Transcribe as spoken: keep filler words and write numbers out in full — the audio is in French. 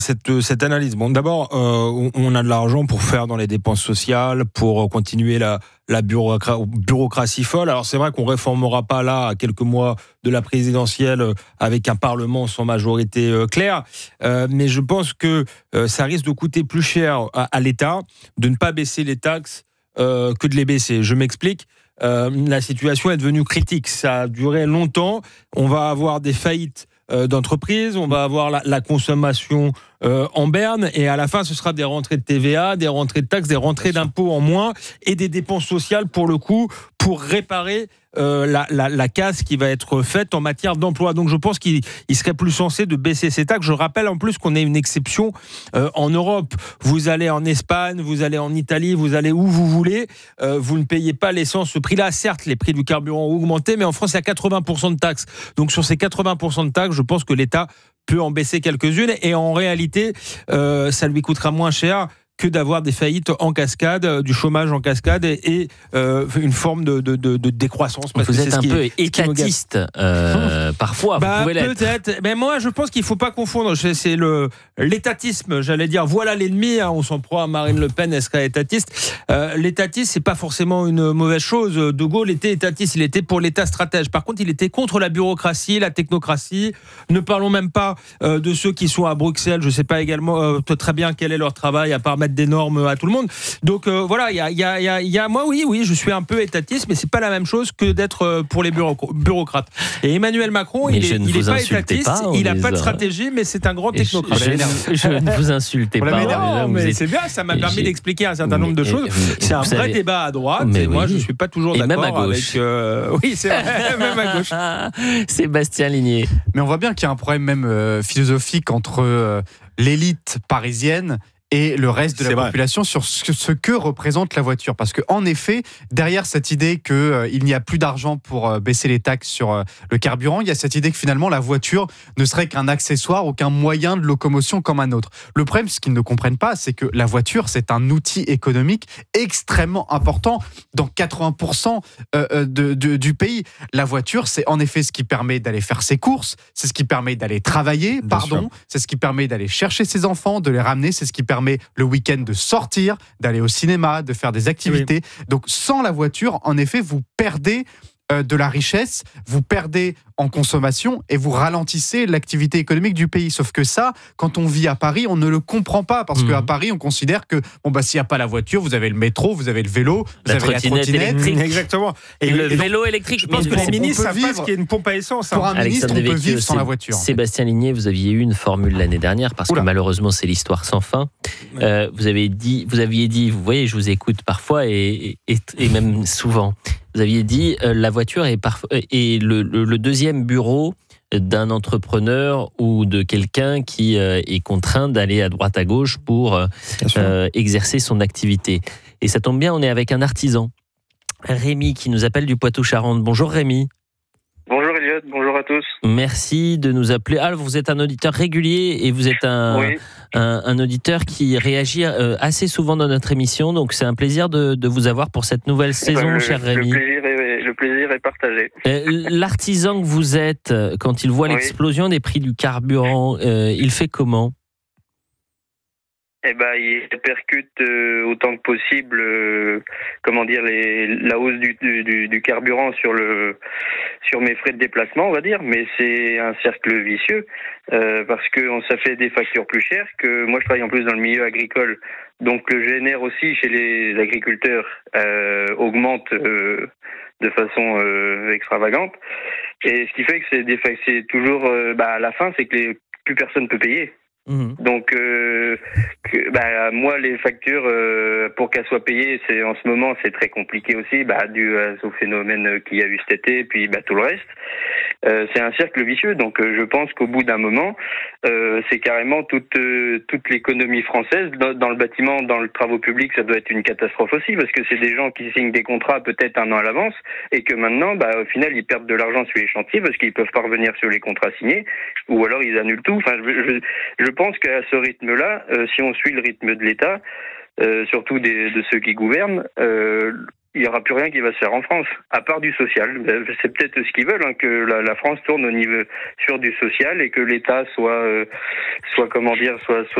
Cette, cette analyse. Bon, d'abord, euh, on a de l'argent pour faire dans les dépenses sociales, pour continuer la, la bureaucra- bureaucratie folle. Alors, c'est vrai qu'on réformera pas là, à quelques mois de la présidentielle, avec un Parlement sans majorité euh, claire. Euh, mais je pense que euh, ça risque de coûter plus cher à, à l'État de ne pas baisser les taxes euh, que de les baisser. Je m'explique. Euh, la situation est devenue critique. Ça a duré longtemps. On va avoir des faillites d'entreprises, on va avoir la, la consommation euh, en berne, et à la fin ce sera des rentrées de T V A, des rentrées de taxes, des rentrées d'impôts en moins, et des dépenses sociales pour le coup, pour réparer euh, la, la, la casse qui va être faite en matière d'emploi. Donc je pense qu'il il serait plus sensé de baisser ces taxes. Je rappelle en plus qu'on est une exception euh, en Europe. Vous allez en Espagne, vous allez en Italie, vous allez où vous voulez, euh, vous ne payez pas l'essence ce prix-là. Certes, les prix du carburant ont augmenté, mais en France il y a quatre-vingts pour cent de taxes. Donc sur ces quatre-vingts pour cent de taxes, je pense que l'État peut en baisser quelques-unes, et en réalité, euh, ça lui coûtera moins cher que d'avoir des faillites en cascade, du chômage en cascade, et, et euh, une forme de, de, de, de décroissance. Parce vous êtes un peu est, étatiste, euh, parfois, bah, vous pouvez l'être. Peut-être, mais moi je pense qu'il ne faut pas confondre. C'est le, l'étatisme, j'allais dire, voilà l'ennemi, hein, on s'en prend à Marine Le Pen, elle serait étatiste. Euh, l'étatisme, ce n'est pas forcément une mauvaise chose. De Gaulle était étatiste, il était pour l'État stratège. Par contre, il était contre la bureaucratie, la technocratie. Ne parlons même pas euh, de ceux qui sont à Bruxelles, je ne sais pas également euh, très bien quel est leur travail, à part mettre des normes à tout le monde. Donc euh, voilà, il y a, y, a, y, a, y a moi oui, oui, je suis un peu étatiste, mais c'est pas la même chose que d'être pour les bureau- bureaucrates. Et Emmanuel Macron, mais il n'est pas étatiste, pas, il n'a pas de stratégie, mais c'est un grand technocrate. Je, je, je ne vous insultez pas. Non, mais êtes... c'est bien, ça m'a permis d'expliquer un certain nombre de choses. C'est un vrai avez... débat à droite, mais et oui. moi je ne suis pas toujours d'accord. Et même à gauche. Avec, euh... Oui, c'est vrai, même à gauche. Sébastien Ligné. Mais on voit bien qu'il y a un problème même euh, philosophique entre euh, l'élite parisienne et le reste de la c'est population vrai. Sur ce, ce que représente la voiture. Parce qu'en effet, derrière cette idée qu'il euh, n'y a plus d'argent pour euh, baisser les taxes sur euh, le carburant, il y a cette idée que finalement la voiture ne serait qu'un accessoire ou qu'un moyen de locomotion comme un autre. Le problème, ce qu'ils ne comprennent pas, c'est que la voiture, c'est un outil économique extrêmement important dans quatre-vingts pour cent euh, de, de, du pays. La voiture, c'est en effet ce qui permet d'aller faire ses courses, c'est ce qui permet d'aller travailler, Bien pardon, sûr. c'est ce qui permet d'aller chercher ses enfants, de les ramener, c'est ce qui permet le week-end de sortir, d'aller au cinéma, de faire des activités. Oui. Donc sans la voiture, en effet, vous perdez euh, de la richesse, vous perdez en consommation et vous ralentissez l'activité économique du pays. Sauf que ça, quand on vit à Paris, on ne le comprend pas parce mmh. qu'à Paris, on considère que bon bah s'il n'y a pas la voiture, vous avez le métro, vous avez le vélo, vous la avez la trottinette électrique. Exactement. Et, et le et vélo donc, électrique. Je pense que les ministres savent pas ce qu'est une pompe à essence. Pour un ministre, on peut vivre sans la voiture. Sébastien Ligné, vous aviez eu une formule l'année dernière parce Oula. que malheureusement c'est l'histoire sans fin. Ouais. Euh, vous avez dit, vous aviez dit, vous voyez, je vous écoute parfois et, et, et même souvent. Vous aviez dit euh, la voiture est, parf- est le, le, le deuxième bureau d'un entrepreneur ou de quelqu'un qui euh, est contraint d'aller à droite à gauche pour euh, euh, exercer son activité. Et ça tombe bien, on est avec un artisan, Rémi, qui nous appelle du Poitou-Charentes. Bonjour Rémi. Bonjour Elliot, bonjour à tous. Merci de nous appeler. Ah, vous êtes un auditeur régulier et vous êtes un, oui. un, un auditeur qui réagit euh, assez souvent dans notre émission. Donc c'est un plaisir de, de vous avoir pour cette nouvelle saison, ben, le, cher Rémi. Le plaisir est, le plaisir est partagé. Euh, l'artisan que vous êtes, quand il voit oui. l'explosion des prix du carburant, euh, il fait comment ? Eh ben, il répercute euh, autant que possible, euh, comment dire, les, la hausse du, du, du carburant sur le, sur mes frais de déplacement, on va dire. Mais c'est un cercle vicieux euh, parce que on, ça fait des factures plus chères. Que moi, je travaille en plus dans le milieu agricole, donc le G N R aussi chez les agriculteurs euh, augmente euh, de façon euh, extravagante. Et ce qui fait que c'est, des, c'est toujours, euh, bah, à la fin, c'est que les, plus personne peut payer. Mmh. Donc, euh, que, bah, moi, les factures, euh, pour qu'elles soient payées, c'est, en ce moment, c'est très compliqué aussi, bah, dû à, au phénomène qu'il y a eu cet été, puis bah, tout le reste. Euh, c'est un cercle vicieux, donc euh, je pense qu'au bout d'un moment, euh, c'est carrément toute, euh, toute l'économie française. Dans, dans le bâtiment, dans le travaux publics, ça doit être une catastrophe aussi, parce que c'est des gens qui signent des contrats peut-être un an à l'avance, et que maintenant, bah, au final, ils perdent de l'argent sur les chantiers, parce qu'ils peuvent pas revenir sur les contrats signés, ou alors ils annulent tout. Enfin, je, je, je pense qu'à ce rythme-là, euh, si on suit le rythme de l'État, euh, surtout des, de ceux qui gouvernent, euh, il n'y aura plus rien qui va se faire en France, à part du social. C'est peut-être ce qu'ils veulent, hein, que la, la France tourne au niveau sur du social et que l'État soit, euh, soit comment dire, soit, soit